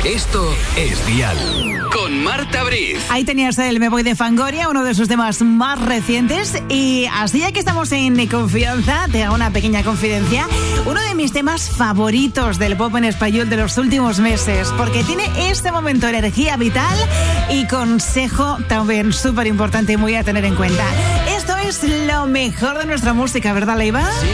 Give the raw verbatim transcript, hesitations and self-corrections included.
Esto es Dial. Con Marta Briz. Ahí tenías el Me Voy de Fangoria, uno de sus temas más recientes. Y así, ya que estamos en confianza, te hago una pequeña confidencia. Uno de mis temas favoritos del pop en español de los últimos meses, porque tiene este momento energía vital y consejo también súper importante y muy a tener en cuenta. Esto es lo mejor de nuestra música, ¿verdad, Leiva? Sí,